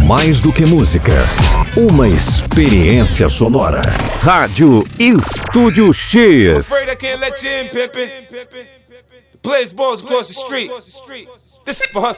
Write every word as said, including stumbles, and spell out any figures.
Mais do que música, uma experiência sonora. Rádio Estúdio X. Afraid I can't let you in, pimpin'. The place balls across the street. This is for her